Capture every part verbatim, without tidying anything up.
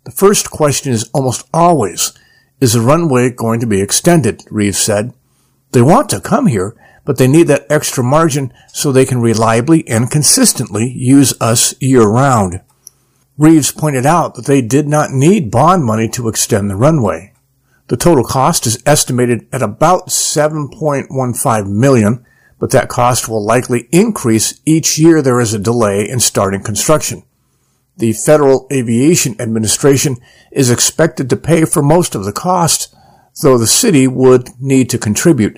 The first question is almost always, is the runway going to be extended? Reeves said. They want to come here, but they need that extra margin so they can reliably and consistently use us year-round. Reeves pointed out that they did not need bond money to extend the runway. The total cost is estimated at about seven point one five million dollars, but that cost will likely increase each year there is a delay in starting construction. The Federal Aviation Administration is expected to pay for most of the cost, though the city would need to contribute.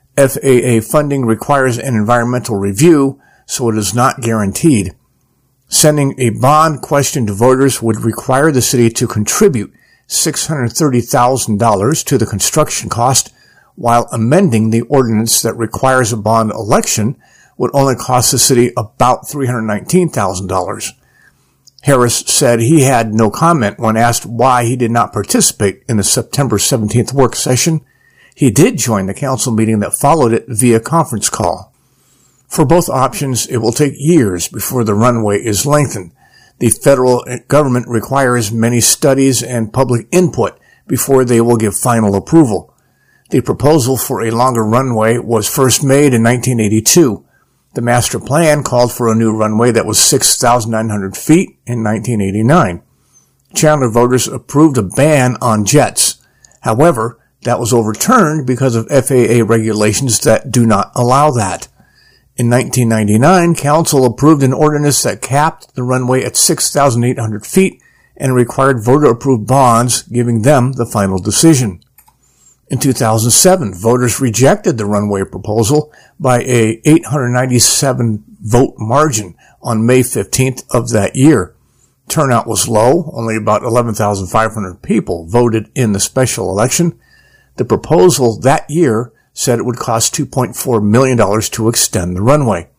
F A A funding requires an environmental review, so it is not guaranteed. Sending a bond question to voters would require the city to contribute six hundred thirty thousand dollars to the construction cost, while amending the ordinance that requires a bond election would only cost the city about three hundred nineteen thousand dollars. Harris said he had no comment when asked why he did not participate in the September seventeenth work session. He did join the council meeting that followed it via conference call. For both options, it will take years before the runway is lengthened. The federal government requires many studies and public input before they will give final approval. The proposal for a longer runway was first made in nineteen eighty-two. The master plan called for a new runway that was six thousand nine hundred feet in nineteen eighty-nine. Chandler voters approved a ban on jets. However, that was overturned because of F A A regulations that do not allow that. In nineteen ninety-nine, Council approved an ordinance that capped the runway at six thousand eight hundred feet and required voter-approved bonds, giving them the final decision. In two thousand seven, voters rejected the runway proposal by a eight hundred ninety-seven vote margin on May fifteenth of that year. Turnout was low. Only about eleven thousand five hundred people voted in the special election. The proposal that year said it would cost two point four million dollars to extend the runway.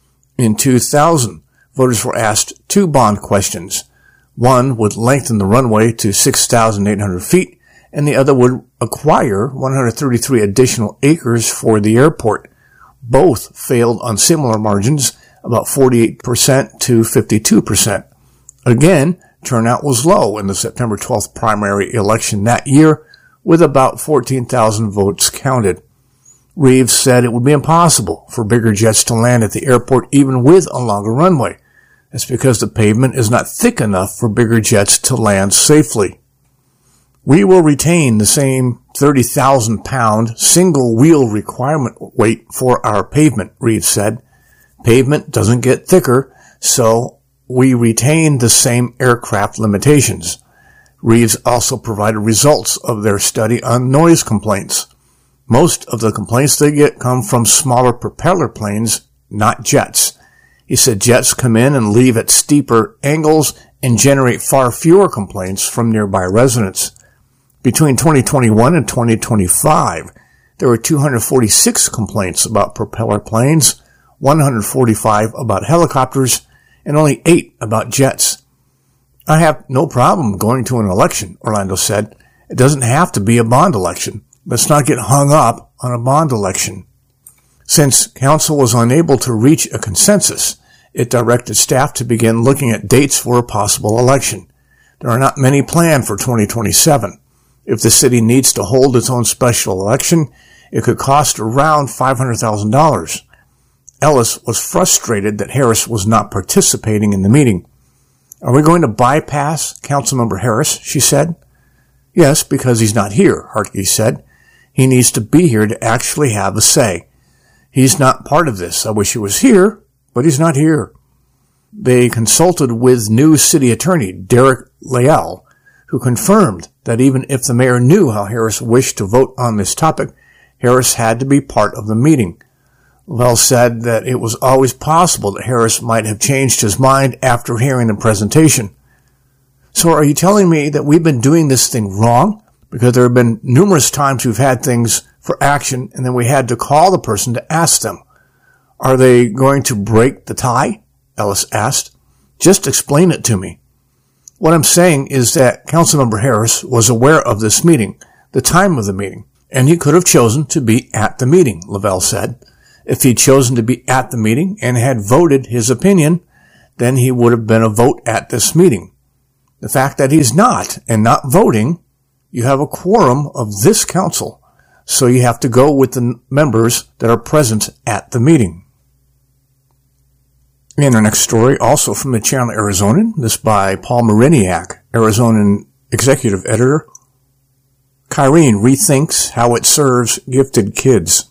In two thousand, voters were asked two bond questions. One would lengthen the runway to six thousand eight hundred feet, and the other would acquire one hundred thirty-three additional acres for the airport. Both failed on similar margins, about forty-eight percent to fifty-two percent. Again, turnout was low in the September twelfth primary election that year, with about fourteen thousand votes counted. Reeves said it would be impossible for bigger jets to land at the airport even with a longer runway. That's because the pavement is not thick enough for bigger jets to land safely. We will retain the same thirty thousand pound single wheel requirement weight for our pavement, Reeves said. Pavement doesn't get thicker, so we retain the same aircraft limitations. Reeves also provided results of their study on noise complaints. Most of the complaints they get come from smaller propeller planes, not jets. He said jets come in and leave at steeper angles and generate far fewer complaints from nearby residents. Between twenty twenty-one and twenty twenty-five, there were two hundred forty-six complaints about propeller planes, one hundred forty-five about helicopters, and only eight about jets. I have no problem going to an election, Orlando said. It doesn't have to be a bond election. Let's not get hung up on a bond election. Since council was unable to reach a consensus, it directed staff to begin looking at dates for a possible election. There are not many planned for twenty twenty-seven. If the city needs to hold its own special election, it could cost around five hundred thousand dollars. Ellis was frustrated that Harris was not participating in the meeting. Are we going to bypass Councilmember Harris? She said. Yes, because he's not here, Hartke said. He needs to be here to actually have a say. He's not part of this. I wish he was here, but he's not here. They consulted with new city attorney Derek Leal, who confirmed that even if the mayor knew how Harris wished to vote on this topic, Harris had to be part of the meeting. Leal said that it was always possible that Harris might have changed his mind after hearing the presentation. So are you telling me that we've been doing this thing wrong? Because there have been numerous times we've had things for action and then we had to call the person to ask them. Are they going to break the tie? Ellis asked. Just explain it to me. What I'm saying is that Councilmember Harris was aware of this meeting, the time of the meeting, and he could have chosen to be at the meeting, Lavelle said. If he'd chosen to be at the meeting and had voted his opinion, then he would have been a vote at this meeting. The fact that he's not and not voting, you have a quorum of this council, so you have to go with the members that are present at the meeting. And our next story, also from the Chandler Arizonan, this by Paul Mariniak, Arizonan Executive Editor. Kyrene rethinks how it serves gifted kids.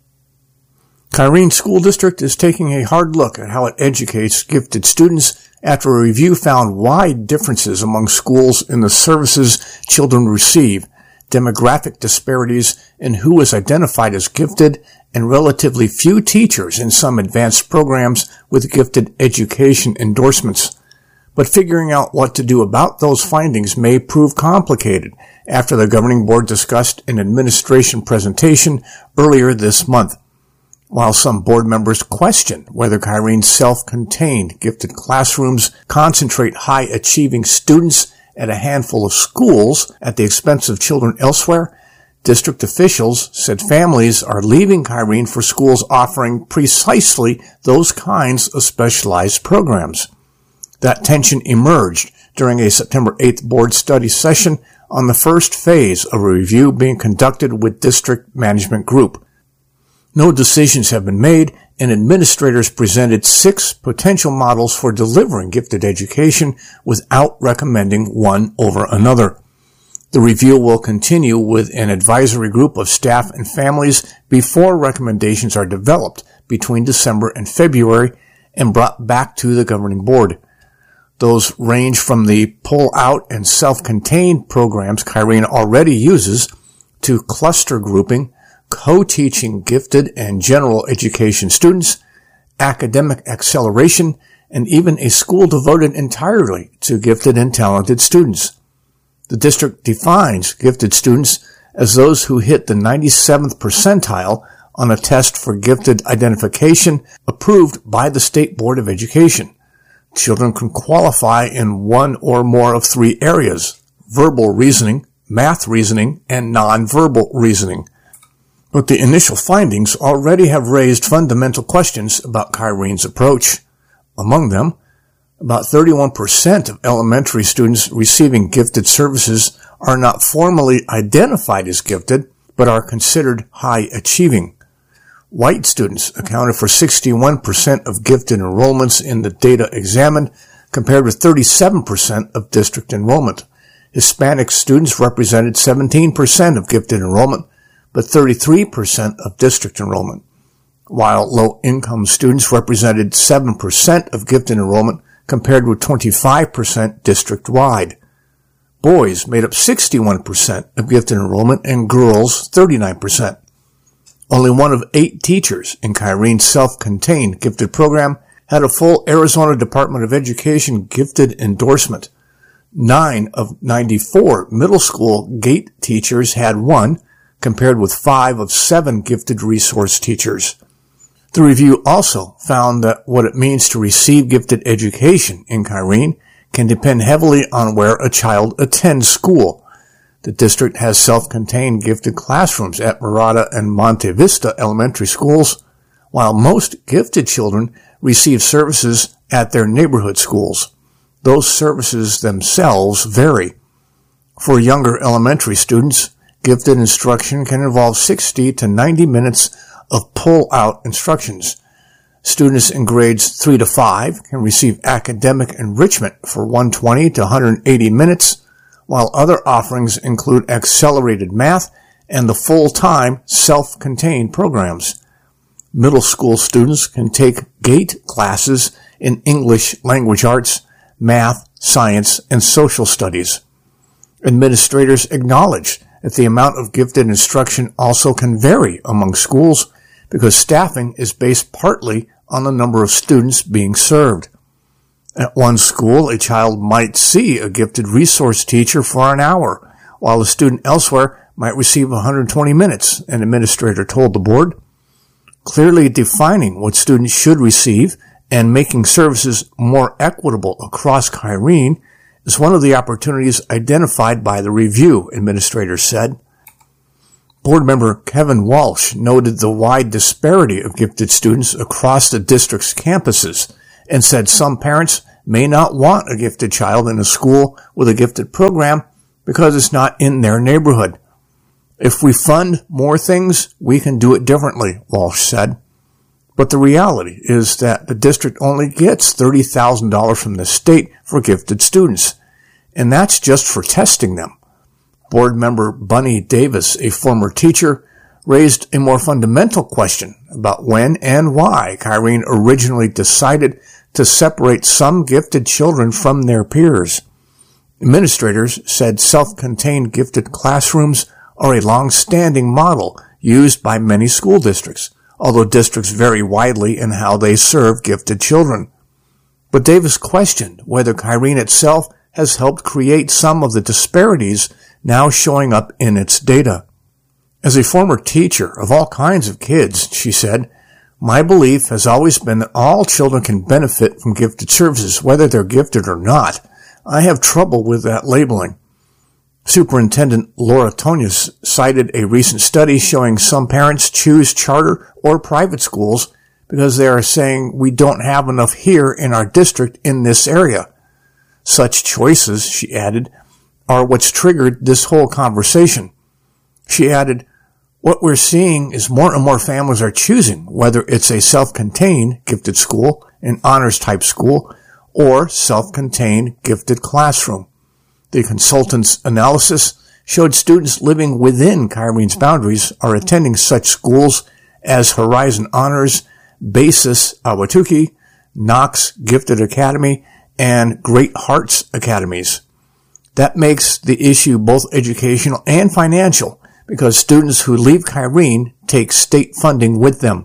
Kyrene School District is taking a hard look at how it educates gifted students after a review found wide differences among schools in the services children receive, demographic disparities in who is identified as gifted, and relatively few teachers in some advanced programs with gifted education endorsements. But figuring out what to do about those findings may prove complicated after the governing board discussed an administration presentation earlier this month. While some board members question whether Kyrene's self-contained gifted classrooms concentrate high-achieving students at a handful of schools at the expense of children elsewhere, district officials said families are leaving Kyrene for schools offering precisely those kinds of specialized programs. That tension emerged during a September eighth board study session on the first phase of a review being conducted with district management group. No decisions have been made, and administrators presented six potential models for delivering gifted education without recommending one over another. The review will continue with an advisory group of staff and families before recommendations are developed between December and February and brought back to the governing board. Those range from the pull-out and self-contained programs Kyrene already uses to cluster grouping, co-teaching gifted and general education students, academic acceleration, and even a school devoted entirely to gifted and talented students. The district defines gifted students as those who hit the ninety-seventh percentile on a test for gifted identification approved by the State Board of Education. Children can qualify in one or more of three areas: verbal reasoning, math reasoning, and nonverbal reasoning. But the initial findings already have raised fundamental questions about Kyrene's approach. Among them, about thirty-one percent of elementary students receiving gifted services are not formally identified as gifted, but are considered high achieving. White students accounted for sixty-one percent of gifted enrollments in the data examined, compared with thirty-seven percent of district enrollment. Hispanic students represented seventeen percent of gifted enrollment, but thirty-three percent of district enrollment, while low-income students represented seven percent of gifted enrollment, compared with twenty-five percent district-wide. Boys made up sixty-one percent of gifted enrollment and girls thirty-nine percent. Only one of eight teachers in Kyrene's self-contained gifted program had a full Arizona Department of Education gifted endorsement. Nine of ninety-four middle school GATE teachers had one, compared with five of seven gifted resource teachers. The review also found that what it means to receive gifted education in Kyrene can depend heavily on where a child attends school. The district has self-contained gifted classrooms at Mirada and Monte Vista elementary schools, while most gifted children receive services at their neighborhood schools. Those services themselves vary. For younger elementary students, gifted instruction can involve sixty to ninety minutes of pull-out instructions. Students in grades three to five can receive academic enrichment for one hundred twenty to one hundred eighty minutes, while other offerings include accelerated math and the full-time self-contained programs. Middle school students can take GATE classes in English language arts, math, science, and social studies. Administrators acknowledge that the amount of gifted instruction also can vary among schools because staffing is based partly on the number of students being served. At one school, a child might see a gifted resource teacher for an hour, while a student elsewhere might receive one hundred twenty minutes, an administrator told the board. Clearly defining what students should receive and making services more equitable across Kyrene is one of the opportunities identified by the review, administrators said. Board member Kevin Walsh noted the wide disparity of gifted students across the district's campuses and said some parents may not want a gifted child in a school with a gifted program because it's not in their neighborhood. If we fund more things, we can do it differently, Walsh said. But the reality is that the district only gets thirty thousand dollars from the state for gifted students, and that's just for testing them. Board member Bunny Davis, a former teacher, raised a more fundamental question about when and why Kyrene originally decided to separate some gifted children from their peers. Administrators said self-contained gifted classrooms are a long-standing model used by many school districts, although districts vary widely in how they serve gifted children. But Davis questioned whether Kyrene itself has helped create some of the disparities now showing up in its data. As a former teacher of all kinds of kids, she said, my belief has always been that all children can benefit from gifted services, whether they're gifted or not. I have trouble with that labeling. Superintendent Laura Tonius cited a recent study showing some parents choose charter or private schools because they are saying we don't have enough here in our district in this area. Such choices, she added, are what's triggered this whole conversation. She added, what we're seeing is more and more families are choosing whether it's a self-contained gifted school, an honors type school, or self-contained gifted classroom. The consultant's analysis showed students living within Kyrene's boundaries are attending such schools as Horizon Honors, Basis Ahwatukee, Knox Gifted Academy, and Great Hearts Academies. That makes the issue both educational and financial because students who leave Kyrene take state funding with them.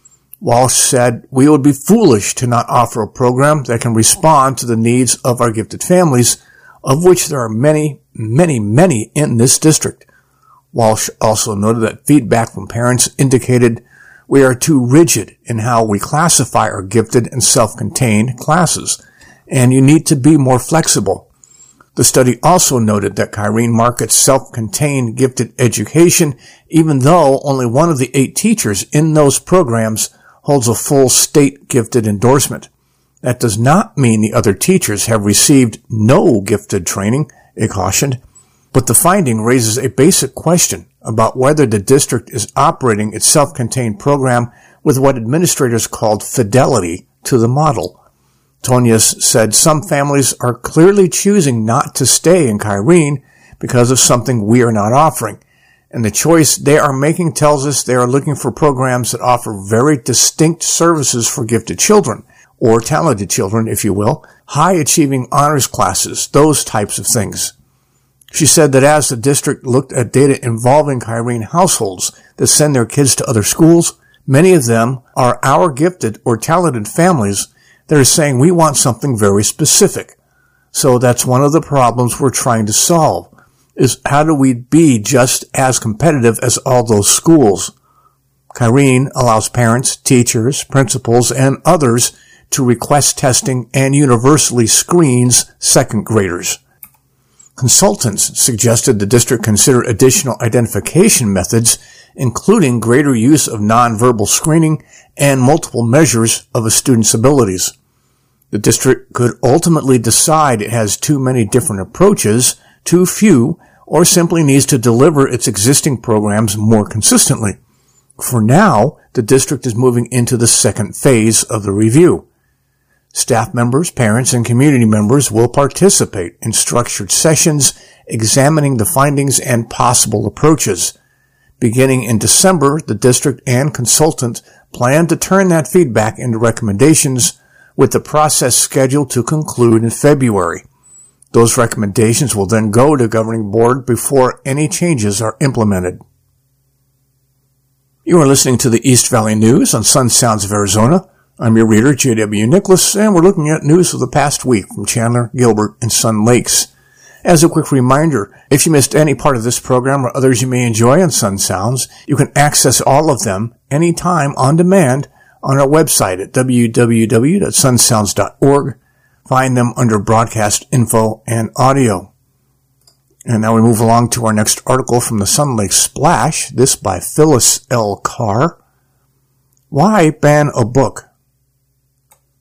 Walsh said, we would be foolish to not offer a program that can respond to the needs of our gifted families, of which there are many, many, many in this district. Walsh also noted that feedback from parents indicated we are too rigid in how we classify our gifted and self-contained classes, and you need to be more flexible. The study also noted that Kyrene markets self-contained gifted education, even though only one of the eight teachers in those programs holds a full state gifted endorsement. That does not mean the other teachers have received no gifted training, it cautioned, but the finding raises a basic question about whether the district is operating its self-contained program with what administrators called fidelity to the model. Tonius said some families are clearly choosing not to stay in Kyrene because of something we are not offering, and the choice they are making tells us they are looking for programs that offer very distinct services for gifted children, or talented children, if you will, high-achieving honors classes, those types of things. She said that as the district looked at data involving Kyrene households that send their kids to other schools, many of them are our gifted or talented families that are saying we want something very specific. So that's one of the problems we're trying to solve, is how do we be just as competitive as all those schools? Kyrene allows parents, teachers, principals, and others to request testing and universally screens second graders. Consultants suggested the district consider additional identification methods, including greater use of nonverbal screening and multiple measures of a student's abilities. The district could ultimately decide it has too many different approaches, too few, or simply needs to deliver its existing programs more consistently. For now, the district is moving into the second phase of the review. Staff members, parents, and community members will participate in structured sessions examining the findings and possible approaches. Beginning in December, the district and consultant plan to turn that feedback into recommendations, with the process scheduled to conclude in February. Those recommendations will then go to governing board before any changes are implemented. You are listening to the East Valley News on Sun Sounds of Arizona. I'm your reader, J W. Nicholas, and we're looking at news of the past week from Chandler, Gilbert, and Sun Lakes. As a quick reminder, if you missed any part of this program or others you may enjoy on Sun Sounds, you can access all of them anytime on demand on our website at w w w dot sun sounds dot org. Find them under Broadcast Info and Audio. And now we move along to our next article from the Sun Lake Splash, this by Phyllis L. Carr. Why ban a book?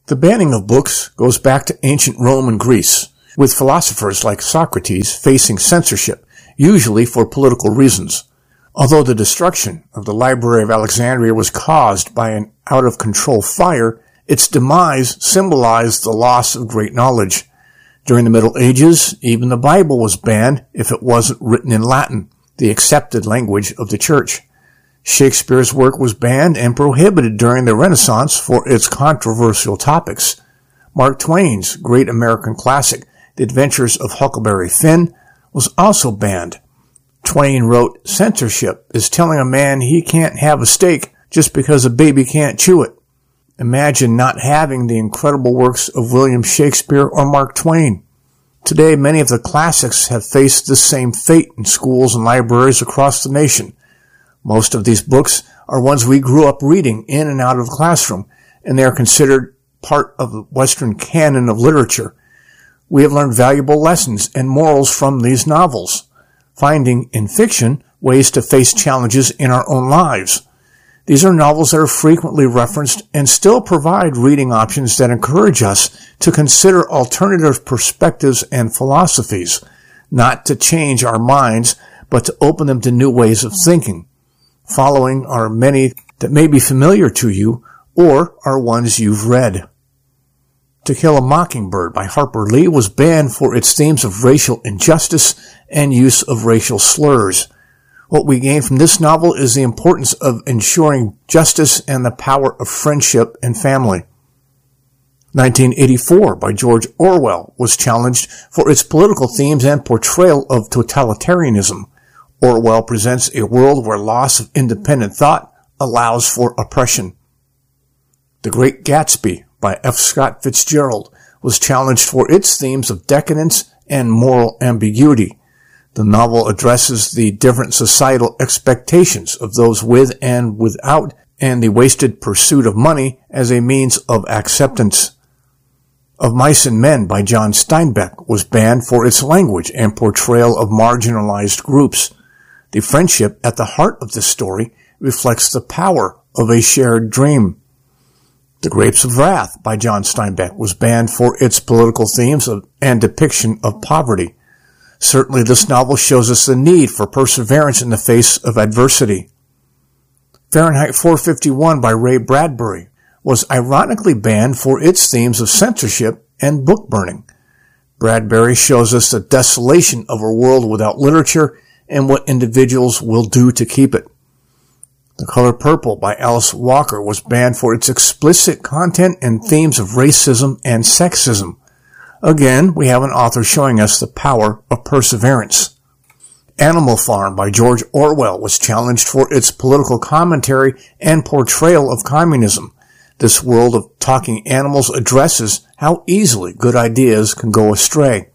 The banning of books goes back to ancient Rome and Greece, with philosophers like Socrates facing censorship, usually for political reasons. Although the destruction of the Library of Alexandria was caused by an out-of-control fire, its demise symbolized the loss of great knowledge. During the Middle Ages, even the Bible was banned if it wasn't written in Latin, the accepted language of the Church. Shakespeare's work was banned and prohibited during the Renaissance for its controversial topics. Mark Twain's great American classic, The Adventures of Huckleberry Finn, was also banned. Twain wrote, "Censorship is telling a man he can't have a steak just because a baby can't chew it." Imagine not having the incredible works of William Shakespeare or Mark Twain. Today, many of the classics have faced the same fate in schools and libraries across the nation. Most of these books are ones we grew up reading in and out of the classroom, and they are considered part of the Western canon of literature. We have learned valuable lessons and morals from these novels, finding in fiction ways to face challenges in our own lives. These are novels that are frequently referenced and still provide reading options that encourage us to consider alternative perspectives and philosophies, not to change our minds, but to open them to new ways of thinking. Following are many that may be familiar to you or are ones you've read. To Kill a Mockingbird by Harper Lee was banned for its themes of racial injustice and use of racial slurs. What we gain from this novel is the importance of ensuring justice and the power of friendship and family. nineteen eighty-four by George Orwell was challenged for its political themes and portrayal of totalitarianism. Orwell presents a world where loss of independent thought allows for oppression. The Great Gatsby by F. Scott Fitzgerald was challenged for its themes of decadence and moral ambiguity. The novel addresses the different societal expectations of those with and without, and the wasted pursuit of money as a means of acceptance. Of Mice and Men by John Steinbeck was banned for its language and portrayal of marginalized groups. The friendship at the heart of this story reflects the power of a shared dream. The Grapes of Wrath by John Steinbeck was banned for its political themes of, and depiction of poverty. Certainly this novel shows us the need for perseverance in the face of adversity. Fahrenheit four fifty-one by Ray Bradbury was ironically banned for its themes of censorship and book burning. Bradbury shows us the desolation of a world without literature and what individuals will do to keep it. The Color Purple by Alice Walker was banned for its explicit content and themes of racism and sexism. Again, we have an author showing us the power of perseverance. Animal Farm by George Orwell was challenged for its political commentary and portrayal of communism. This world of talking animals addresses how easily good ideas can go astray.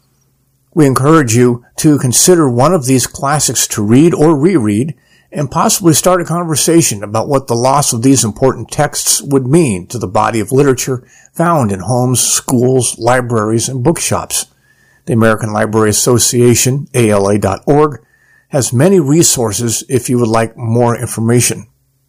We encourage you to consider one of these classics to read or reread and possibly start a conversation about what the loss of these important texts would mean to the body of literature found in homes, schools, libraries, and bookshops. The American Library Association, A L A dot org, has many resources if you would like more information.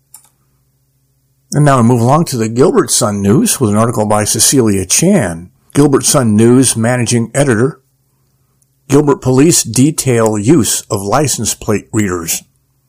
And now we move along to the Gilbert Sun News with an article by Cecilia Chan, Gilbert Sun News Managing Editor. Gilbert Police detail use of license plate readers.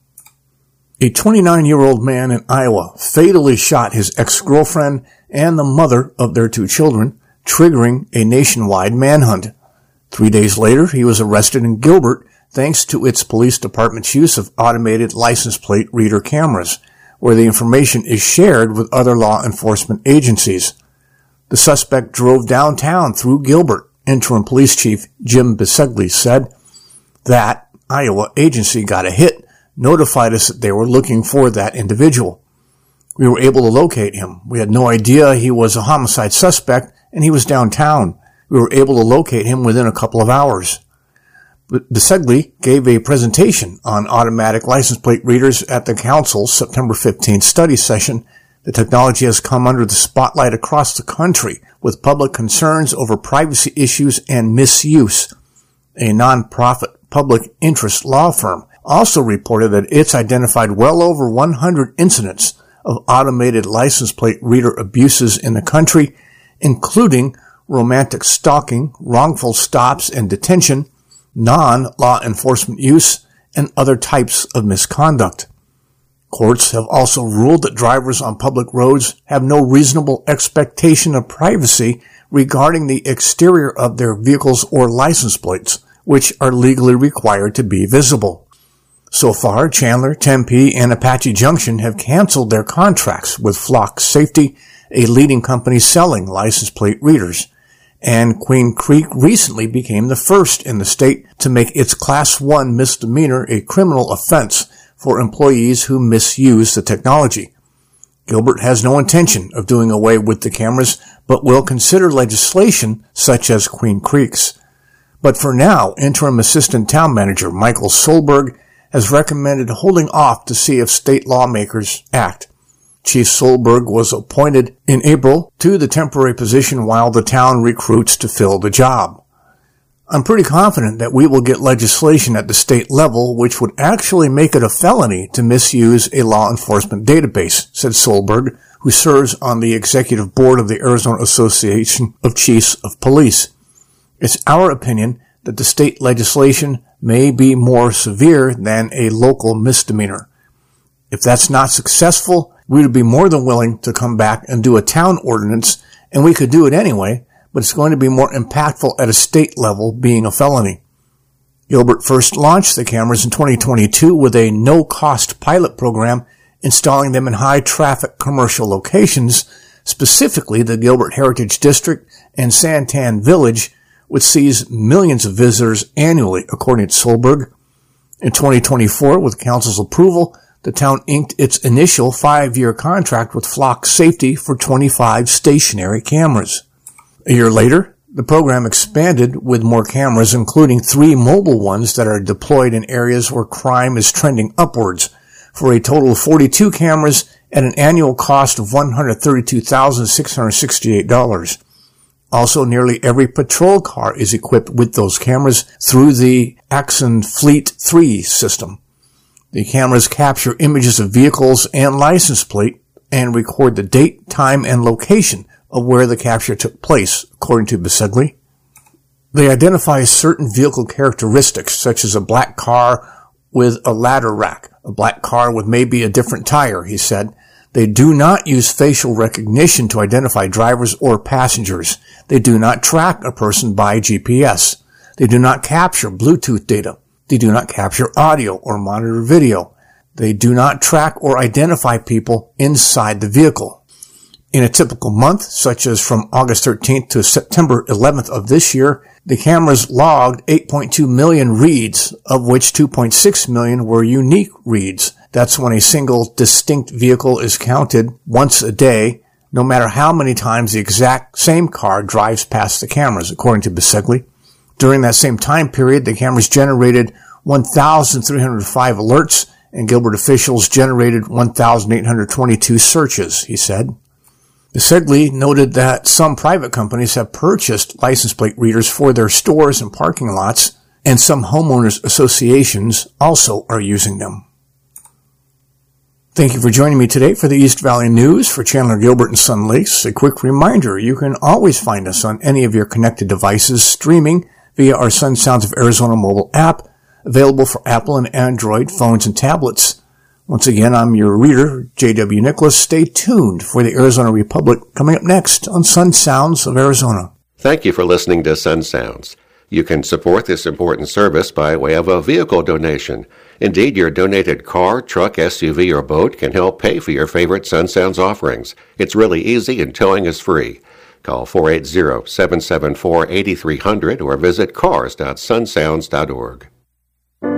A twenty-nine-year-old man in Iowa fatally shot his ex-girlfriend and the mother of their two children, triggering a nationwide manhunt. Three days later, he was arrested in Gilbert thanks to its police department's use of automated license plate reader cameras, where the information is shared with other law enforcement agencies. The suspect drove downtown through Gilbert. Interim Police Chief Jim Bisegli said that Iowa agency got a hit, notified us that they were looking for that individual. We were able to locate him. We had no idea he was a homicide suspect, and he was downtown. We were able to locate him within a couple of hours. Bisegli gave a presentation on automatic license plate readers at the Council's September fifteenth study session. The technology has come under the spotlight across the country with public concerns over privacy issues and misuse. A nonprofit public interest law firm also reported that it's identified well over one hundred incidents of automated license plate reader abuses in the country including romantic stalking, wrongful stops and detention, non-law enforcement use, and other types of misconduct. Courts have also ruled that drivers on public roads have no reasonable expectation of privacy regarding the exterior of their vehicles or license plates, which are legally required to be visible. So far, Chandler, Tempe, and Apache Junction have canceled their contracts with Flock Safety, a leading company selling license plate readers. And Queen Creek recently became the first in the state to make its Class one misdemeanor a criminal offense for employees who misuse the technology. Gilbert has no intention of doing away with the cameras, but will consider legislation such as Queen Creek's. But for now, Interim Assistant Town Manager Michael Solberg has recommended holding off to see if state lawmakers act. Chief Solberg was appointed in April to the temporary position while the town recruits to fill the job. I'm pretty confident that we will get legislation at the state level which would actually make it a felony to misuse a law enforcement database, said Solberg, who serves on the executive board of the Arizona Association of Chiefs of Police. It's our opinion that the state legislation may be more severe than a local misdemeanor. If that's not successful, we would be more than willing to come back and do a town ordinance, and we could do it anyway, but it's going to be more impactful at a state level, being a felony. Gilbert first launched the cameras in twenty twenty-two with a no-cost pilot program, installing them in high-traffic commercial locations, specifically the Gilbert Heritage District and Santan Village, which sees millions of visitors annually, according to Solberg. In twenty twenty-four, with council's approval, the town inked its initial five-year contract with Flock Safety for twenty-five stationary cameras. A year later, the program expanded with more cameras, including three mobile ones that are deployed in areas where crime is trending upwards, for a total of forty-two cameras at an annual cost of one hundred thirty-two thousand six hundred sixty-eight dollars. Also, nearly every patrol car is equipped with those cameras through the Axon Fleet three system. The cameras capture images of vehicles and license plate and record the date, time, and location of where the capture took place, according to Bisegli. They identify certain vehicle characteristics, such as a black car with a ladder rack, a black car with maybe a different tire, he said. They do not use facial recognition to identify drivers or passengers. They do not track a person by G P S. They do not capture Bluetooth data. They do not capture audio or monitor video. They do not track or identify people inside the vehicle. In a typical month, such as from August thirteenth to September eleventh of this year, the cameras logged eight point two million reads, of which two point six million were unique reads. That's when a single distinct vehicle is counted once a day, no matter how many times the exact same car drives past the cameras, according to Bisegli. During that same time period, the cameras generated one thousand three hundred five alerts, and Gilbert officials generated one thousand eight hundred twenty-two searches, he said. Bisegli noted that some private companies have purchased license plate readers for their stores and parking lots, and some homeowners associations also are using them. Thank you for joining me today for the East Valley News for Chandler, Gilbert, and Sun Lakes. A quick reminder, you can always find us on any of your connected devices streaming via our Sun Sounds of Arizona mobile app, available for Apple and Android phones and tablets. Once again, I'm your reader, J W Nicholas. Stay tuned for the Arizona Republic coming up next on Sun Sounds of Arizona. Thank you for listening to Sun Sounds. You can support this important service by way of a vehicle donation. Indeed, your donated car, truck, S U V, or boat can help pay for your favorite Sun Sounds offerings. It's really easy and towing is free. Call four eight zero, seven seven four, eight three zero zero or visit cars dot sun sounds dot org.